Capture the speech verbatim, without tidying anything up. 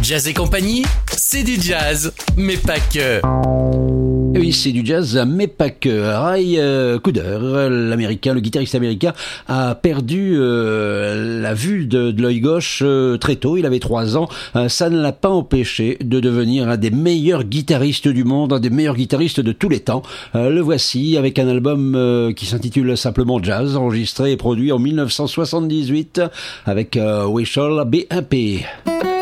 Jazz et compagnie, c'est du jazz, mais pas que. Oui, c'est du jazz, mais pas que. Ray euh, Cooder, l'américain, le guitariste américain, a perdu euh, la vue de, de l'œil gauche euh, très tôt. Il avait trois ans. Euh, ça ne l'a pas empêché de devenir un des meilleurs guitaristes du monde, un des meilleurs guitaristes de tous les temps. Euh, le voici avec un album euh, qui s'intitule simplement Jazz, enregistré et produit en dix-neuf cent soixante-dix-huit avec euh, We Shall Be Happy.